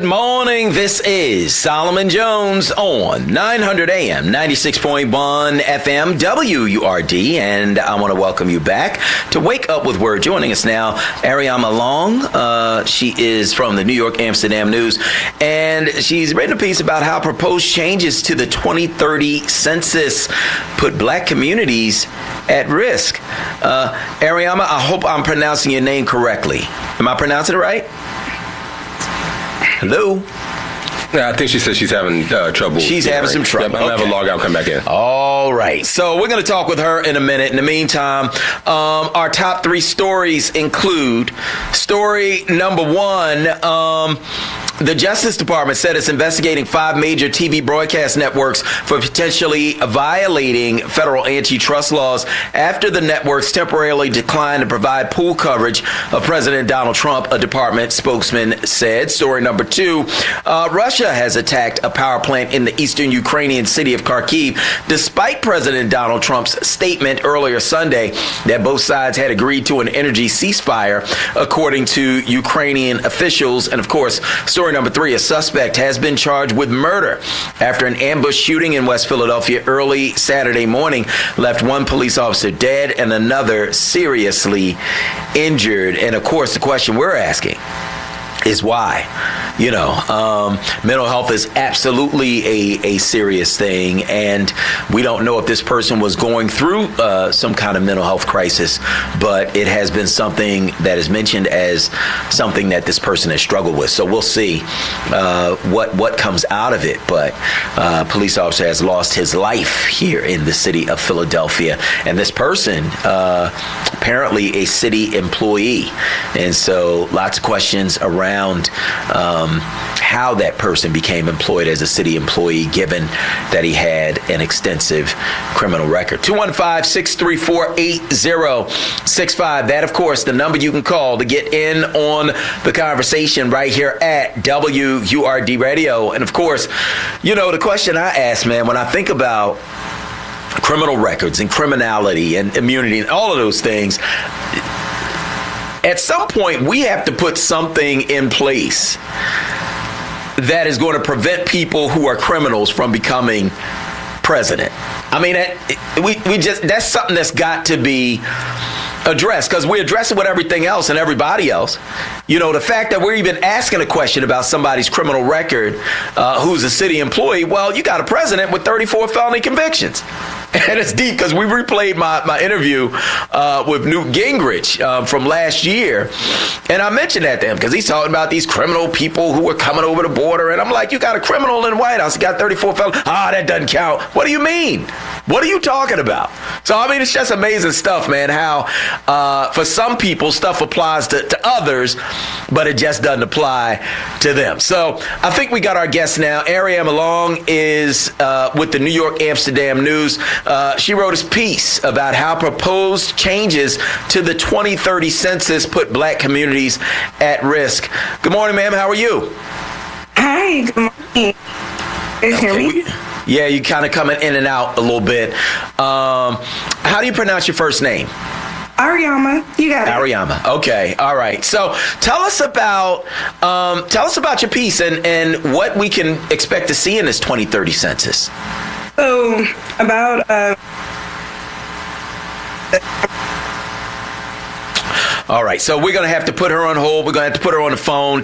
Good morning. This is Solomon Jones on 900 AM, 96.1 FM, WURD, and I want to welcome you back to Wake Up with Word. Joining us now, Ariama Long. She is from the New York Amsterdam News, and she's written a piece about how proposed changes to the 2030 census put black communities at risk. Ariama, I hope I'm pronouncing your name correctly. Am I pronouncing it right? Hello? Yeah, I think she said she's having trouble. She's having some trouble. Yep, I'm going to have a log out and come back in. All right. So we're going to talk with her in a minute. In the meantime, our top three stories include story number one. The Justice Department said it's investigating 5 major TV broadcast networks for potentially violating federal antitrust laws after the networks temporarily declined to provide pool coverage of President Donald Trump, a department spokesman said. Story number two, Russia has attacked a power plant in the eastern Ukrainian city of Kharkiv, despite President Donald Trump's statement earlier Sunday that both sides had agreed to an energy ceasefire, according to Ukrainian officials. And of course, story number three, a suspect has been charged with murder after an ambush shooting in West Philadelphia early Saturday morning left one police officer dead and another seriously injured. And of course, the question we're asking is why. Mental health is absolutely a serious thing, and we don't know if this person was going through some kind of mental health crisis, but it has been something that is mentioned as something that this person has struggled with. So we'll see what comes out of it. But a police officer has lost his life here in the city of Philadelphia, and this person apparently a city employee, and so lots of questions around how that person became employed as a city employee, given that he had an extensive criminal record. 215-634-8065. That, of course, the number you can call to get in on the conversation right here at WURD Radio. And, of course, the question I ask, man, when I think about criminal records and criminality and immunity and all of those things, at some point, we have to put something in place that is going to prevent people who are criminals from becoming president. I mean, that's something that's got to be addressed, because we address it with everything else and everybody else. The fact that we're even asking a question about somebody's criminal record, who's a city employee, well, you got a president with 34 felony convictions. And it's deep, because we replayed my interview with Newt Gingrich from last year. And I mentioned that to him because he's talking about these criminal people who are coming over the border. And I'm like, you got a criminal in the White House. You got 34 felons. That doesn't count. What do you mean? What are you talking about? So, I mean, it's just amazing stuff, man, how for some people stuff applies to others, but it just doesn't apply to them. So I think we got our guest now. Ariama Long is with the New York Amsterdam News. She wrote a piece about how proposed changes to the 2030 census put black communities at risk. Good morning, ma'am. How are you? Hi, good morning. Can you hear me? Yeah, you kind of coming in and out a little bit. How do you pronounce your first name? Ariama. You got it. Ariama. Okay. All right. So tell us about your piece and what we can expect to see in this 2030 census. So about All right, so we're going to have to put her on hold. We're going to have to put her on the phone,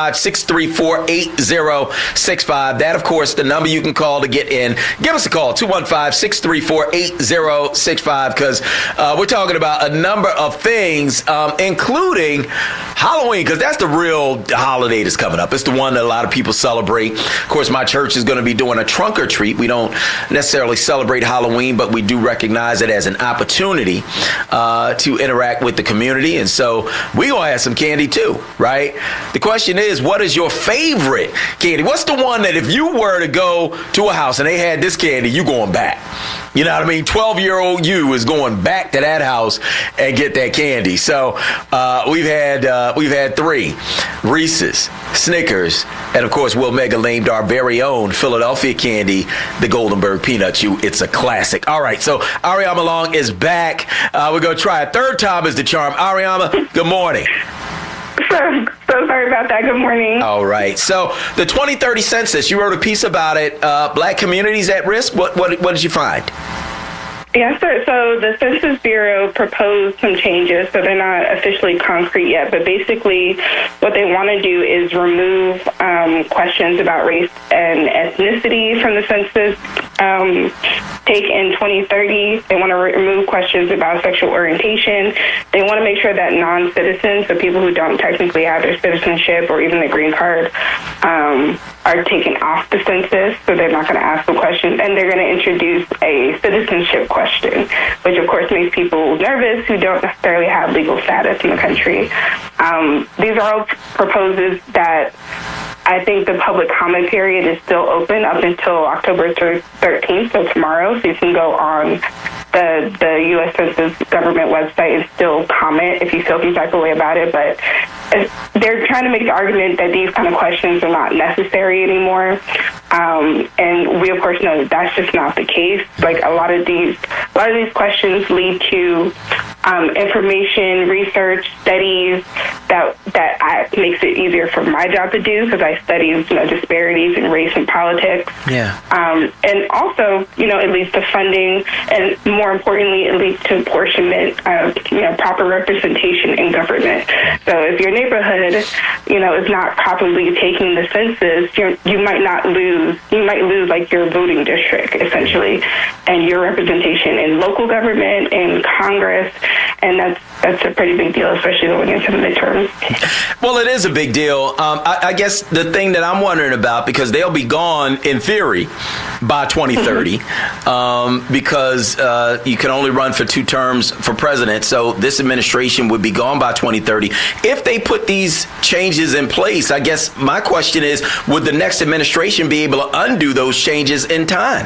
215-634-8065. That, of course, the number you can call to get in. Give us a call, 215-634-8065, because we're talking about a number of things, including Halloween, because that's the real holiday that's coming up. It's the one that a lot of people celebrate. Of course, my church is going to be doing a trunk or treat. We don't necessarily celebrate Halloween, but we do recognize it as an opportunity to interact with the community. And so we're going to have some candy too, right? The question is, what is your favorite candy? What's the one that if you were to go to a house and they had this candy, you going back? You know what I mean? 12-year-old you is going back to that house and get that candy. So we've had 3: Reese's, Snickers, and of course Will Mega named our very own Philadelphia candy, the Goldenberg Peanut Chew. It's a classic. All right, so Ariama Long is back. We're going to try a third time as the charm. Ariama, good morning. So sorry about that. Good morning. All right. So the 2030 census, you wrote a piece about it. Black communities at risk. What did you find? Yes, sir. So the Census Bureau proposed some changes, so they're not officially concrete yet, but basically what they want to do is remove questions about race and ethnicity from the census take in 2030. They want to remove questions about sexual orientation. They want to make sure that non-citizens, so people who don't technically have their citizenship or even the green card, are taken off the census, so they're not going to ask the questions, and they're going to introduce a citizenship question, which of course makes people nervous who don't necessarily have legal status in the country. These are all proposals that I think the public comment period is still open up until October 13th, so tomorrow, so you can go on the U.S. Census government website and still comment if you feel some type of way about it, but they're trying to make the argument that these kind of questions are not necessary anymore. And we, of course, know that that's just not the case. Like a lot of these questions lead to information, research, studies that makes it easier for my job to do because I study disparities in race and politics. Yeah. And also, it leads to funding, and more importantly, it leads to apportionment of proper representation in government. So if your neighborhood, is not properly taking the census, you might lose like your voting district essentially, and your representation in local government, in Congress, and that's a pretty big deal, especially going into the midterms. Well, it is a big deal. I guess the thing that I'm wondering about, because they'll be gone in theory by 2030, because you can only run for 2 terms for president. So this administration would be gone by 2030. If they put these changes in place, I guess my question is, would the next administration be able to undo those changes in time?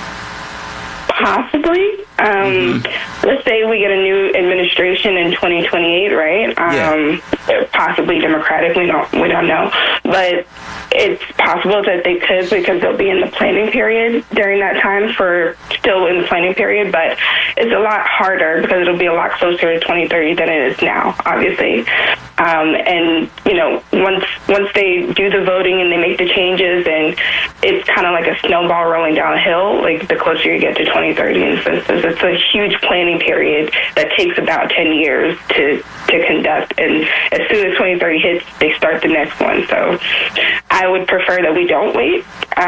Possibly. Let's say we get a new administration in 2028, right? Possibly Democratic. We don't know, but it's possible that they could, because they'll be in the planning period during that time. Still in the planning period, but it's a lot harder because it'll be a lot closer to 2030 than it is now, obviously. And once they do the voting and they make the changes, and it's kind of like a snowball rolling down a hill. Like the closer you get to 2030 in the census, it's a huge planning period that takes about 10 years to conduct. And as soon as 2030 hits, they start the next one. So I would prefer that we don't wait.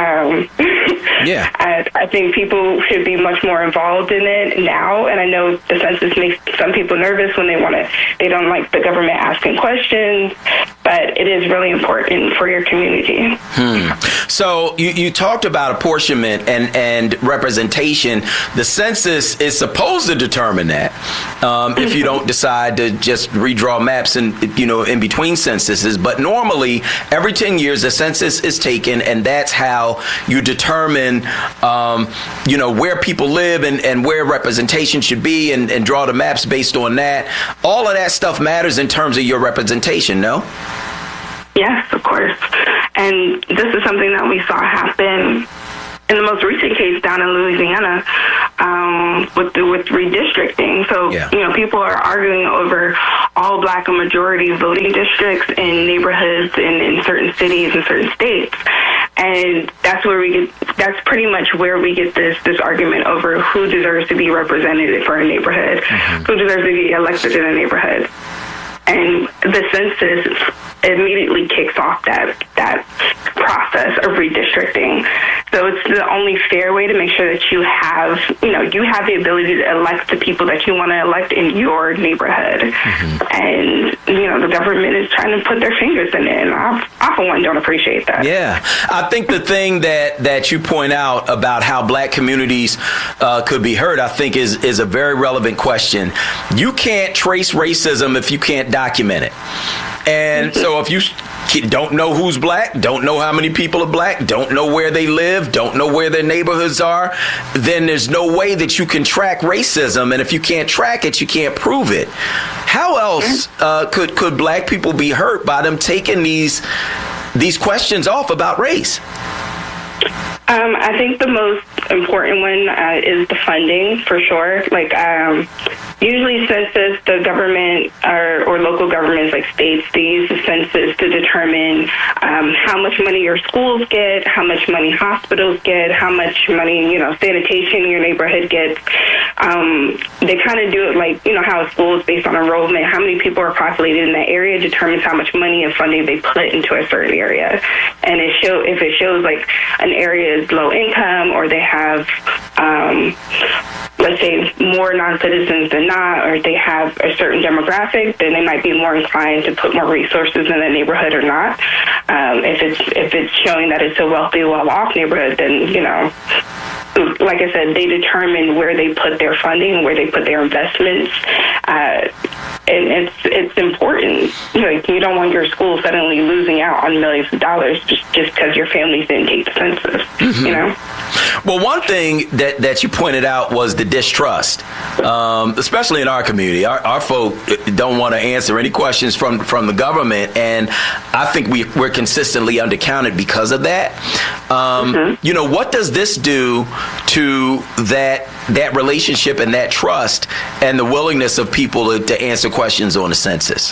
I think people should be much more involved in it now. And I know the census makes some people nervous when they don't like the government asking questions, but it is really important for your community. So you talked about apportionment and representation. The census is supposed to determine that. If you don't decide to just redraw maps in between censuses, but normally every 10 years a census is taken, and that's how you determine where people live and where representation should be, and draw the maps based on that. All of that stuff matters in terms of your representation, no? Yes, of course. And this is something that we saw happen in the most recent case down in Louisiana with redistricting. So, people are arguing over all black and majority voting districts in neighborhoods in certain cities and certain states. And that's pretty much where we get this argument over who deserves to be represented for a neighborhood, who deserves to be elected in a neighborhood. And the census immediately kicks off that process of redistricting. So it's the only fair way to make sure that you have the ability to elect the people that you want to elect in your neighborhood. And, the government is trying to put their fingers in it. And I for one, don't appreciate that. Yeah. I think the thing that you point out about how black communities could be hurt, I think is a very relevant question. You can't trace racism if you can't document it. And so if you don't know who's black, don't know how many people are black, don't know where they live, don't know where their neighborhoods are, then there's no way that you can track racism. And if you can't track it, you can't prove it. How else could black people be hurt by them taking these questions off about race? I think the most important one is the funding, for sure. Like, usually census, the government or local governments like states, they use the census to determine how much money your schools get, how much money hospitals get, how much money, sanitation in your neighborhood gets. They kind of do it like, how a school is based on enrollment. How many people are populated in that area determines how much money and funding they put into a certain area. And if it shows like an area is low income, or they have, let's say, more non-citizens than not, or they have a certain demographic, then they might be more inclined to put more resources in the neighborhood or not. If it's showing that it's a wealthy, well-off neighborhood, then, like I said, they determine where they put their funding, where they put their investments. And it's important. Like, you don't want your school suddenly losing out on millions of dollars just because your families didn't take the census. Mm-hmm. Well, one thing that you pointed out was the distrust, especially in our community. Our folk don't want to answer any questions from the government, and I think we're consistently undercounted because of that. What does this do to that relationship and that trust and the willingness of people to answer questions on the census?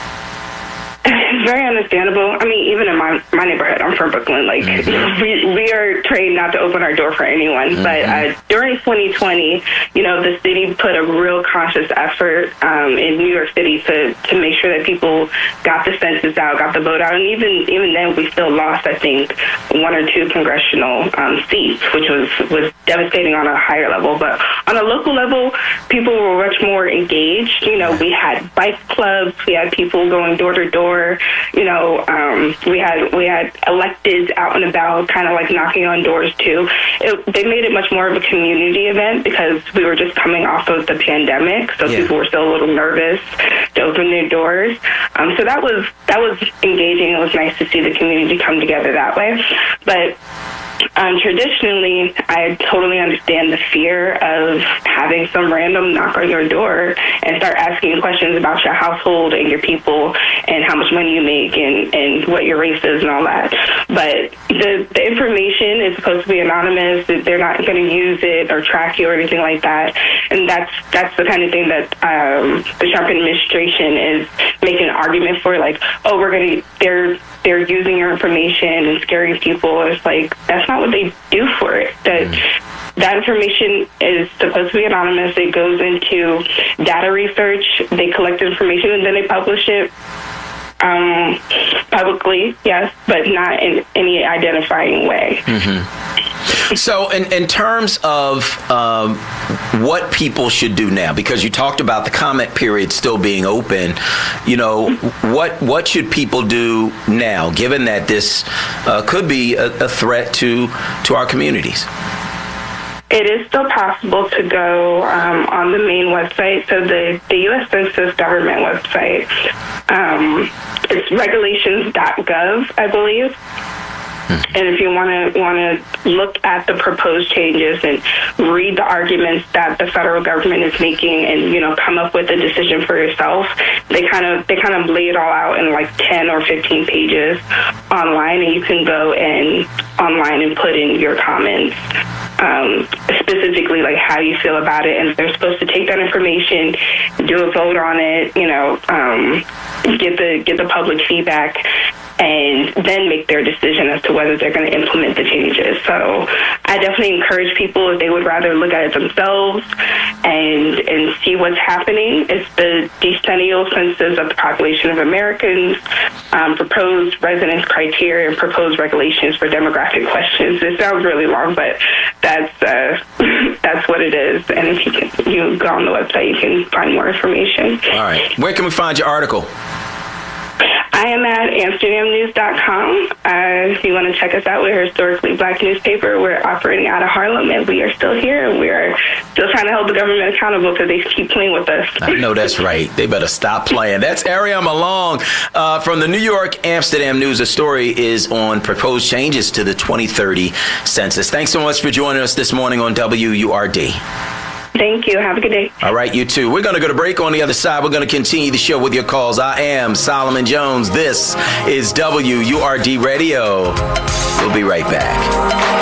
It's very understandable. I mean, even in my neighborhood, I'm from Brooklyn, like, we are trained not to open our door for anyone. Mm-hmm. But during 2020, the city put a real conscious effort in New York City to make sure that people got the census out, got the vote out. And even then, we still lost, I think, 1 or 2 congressional seats, which was devastating on a higher level. But on a local level, people were much more engaged. We had bike clubs, we had people going door to door. We had electeds out and about, kind of like knocking on doors too. They made it much more of a community event because we were just coming off of the pandemic, so people were still a little nervous to open their doors. So that was engaging. It was nice to see the community come together that way. But traditionally, I totally understand the fear of having some random knock on your door and start asking you questions about your household and your people and how much money you make and what your race is and all that. But the information is supposed to be anonymous. They're not going to use it or track you or anything like that. And that's the kind of thing that the Trump administration is making an argument for, like, they're using your information and scaring people. It's like, that's not what they do for it. That information is supposed to be anonymous. It goes into data research. They collect information and then they publish it publicly, yes, but not in any identifying way. Mm-hmm. So in terms of what people should do now, because you talked about the comment period still being open, what should people do now, given that this could be a threat to our communities? It is still possible to go on the main website, so the U.S. Census government website. It's regulations.gov, I believe. And if you want to look at the proposed changes and read the arguments that the federal government is making, and come up with a decision for yourself, they kind of lay it all out in like 10 or 15 pages online, and you can go online and put in your comments. Specifically, like, how you feel about it, and they're supposed to take that information, do a vote on it, get the public feedback, and then make their decision as to whether they're going to implement the changes. So I definitely encourage people, if they would rather look at it themselves and see what's happening. It's the decennial census of the population of Americans, proposed residence criteria, and proposed regulations for demographic questions. It sounds really long, but that's what it is. And if you go on the website, you can find more information. All right. Where can we find your article? I am at AmsterdamNews.com. If you want to check us out, we're a historically black newspaper. We're operating out of Harlem, and we are still here, and we are still trying to hold the government accountable because they keep playing with us. I know that's right. They better stop playing. That's Ariel Malong from the New York Amsterdam News. The story is on proposed changes to the 2030 census. Thanks so much for joining us this morning on WURD. Thank you. Have a good day. All right, you too. We're going to go to break. On the other side, we're going to continue the show with your calls. I am Solomon Jones. This is WURD Radio. We'll be right back.